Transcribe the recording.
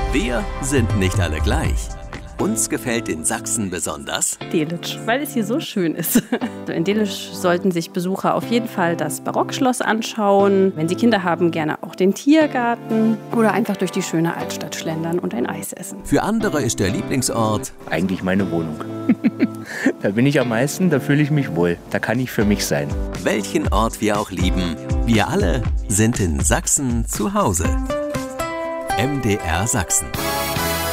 Wir sind nicht alle gleich. Uns gefällt in Sachsen besonders Delitzsch, weil es hier so schön ist. In Delitzsch sollten sich Besucher auf jeden Fall das Barockschloss anschauen. Wenn sie Kinder haben, gerne auch den Tiergarten oder einfach durch die schöne Altstadt schlendern und ein Eis essen. Für andere ist der Lieblingsort eigentlich meine Wohnung. Da bin ich am meisten, da fühle ich mich wohl. Da kann ich für mich sein. Welchen Ort wir auch lieben, wir alle sind in Sachsen zu Hause. MDR Sachsen.